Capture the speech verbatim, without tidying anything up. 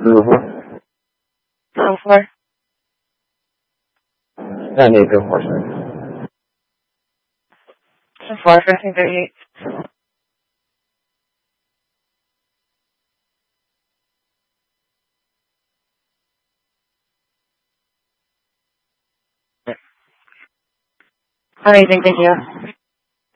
Mm-hmm. So far? Not eight four six. So far, fifteen thirty-eight. Amazing, thank you.